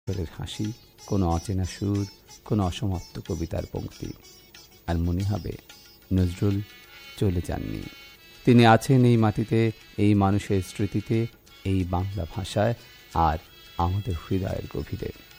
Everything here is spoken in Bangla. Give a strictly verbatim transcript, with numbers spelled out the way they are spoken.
হাসি, কোনো অচেনা সুর, কোনো অসমাপ্ত কবিতার পংক্তি। আর মনে হবে নজরুল চলে যাননি, তিনি আছেন এই মাটিতে, এই মানুষের স্মৃতিতে, এই বাংলা ভাষায় আর আমাদের হৃদয়ের গভীরে।